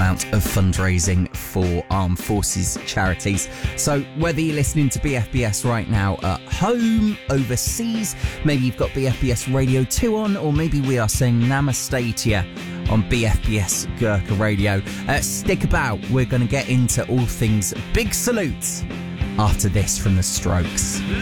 amount of fundraising for armed forces charities. So whether you're listening to BFBS right now at home, overseas, maybe you've got BFBS Radio 2 on, or maybe we are saying namaste to you on BFBS Gurkha Radio. Stick about, we're going to get into all things Big Salute after this from The Strokes.